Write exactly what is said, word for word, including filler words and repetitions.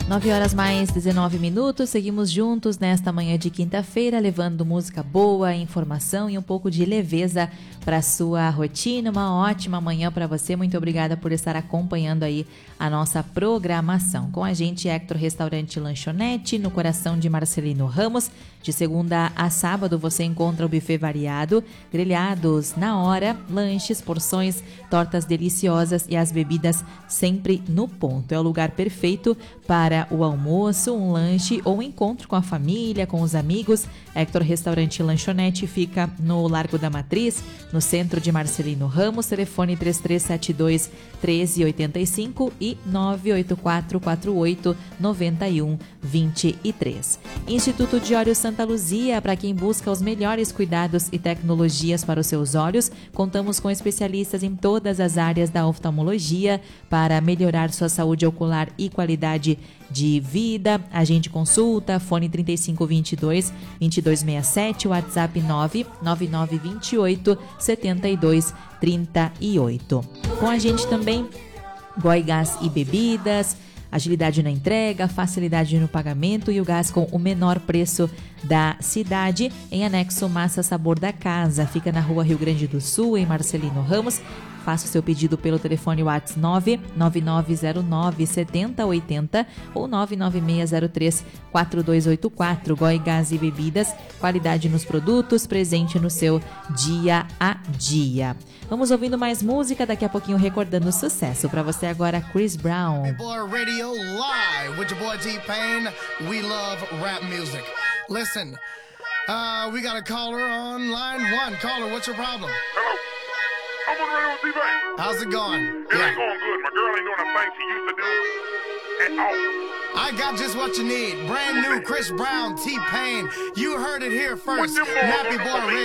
nove horas mais dezenove minutos, seguimos juntos nesta manhã de quinta-feira, levando música boa, informação e um pouco de leveza para sua rotina. Uma ótima manhã para você, muito obrigada por estar acompanhando aí a nossa programação. Com a gente, Hector Restaurante e Lanchonete, no coração de Marcelino Ramos. De segunda a sábado você encontra o buffet variado, grelhados na hora, lanches, porções, tortas deliciosas e as bebidas sempre no ponto. É o lugar perfeito para o almoço, um lanche ou um encontro com a família, com os amigos. Hector Restaurante e Lanchonete fica no Largo da Matriz, no centro de Marcelino Ramos. Telefone três três sete dois, um três oito cinco e nove oito quatro, quatro oito nove um, dois três. Instituto de Olhos Santa Luzia, para quem busca os melhores cuidados e tecnologias para os seus olhos. Contamos com especialistas em todas as áreas da oftalmologia para melhorar sua saúde ocular e qualidade de vida. Agende consulta, fone trinta e cinco, vinte e dois, vinte e dois sessenta e sete, WhatsApp nove nove nove vinte e oito, setenta e dois, trinta e oito. Com a gente também Goi Gás e Bebidas, agilidade na entrega, facilidade no pagamento e o gás com o menor preço da cidade. Em anexo Massa Sabor da Casa, fica na Rua Rio Grande do Sul, em Marcelino Ramos. Faça o seu pedido pelo telefone WhatsApp nove nove nove zero nove, sete zero oito zero ou nove nove seis zero três, quatro dois oito quatro. Goi Gás e Bebidas, qualidade nos produtos, presente no seu dia a dia. Vamos ouvindo mais música, daqui a pouquinho recordando o sucesso. Para você agora, Chris Brown. Radio live with your boy T-Pain. We love rap music. Listen, uh, we got a caller on line one. Caller, what's your problem? Hello. I'm on the radio with T-Pain. How's it going? It Yeah. ain't going good. My girl ain't doing the thing she used to do at all. I got just what you need. Brand new Chris Brown, T-Pain. You heard it here first. What them boys Nappy want Boy from me?